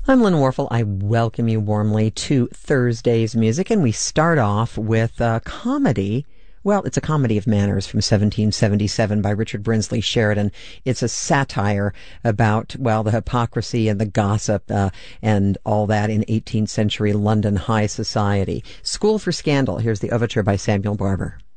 I'm Lynn Warfel. I welcome you warmly to Thursday's Music, and we start off with a comedy. Well, it's a comedy of manners from 1777 by Richard Brinsley Sheridan. It's a satire about, well, the hypocrisy and the gossip and all that in 18th century London high society. School for Scandal. Here's the overture by Samuel Barber.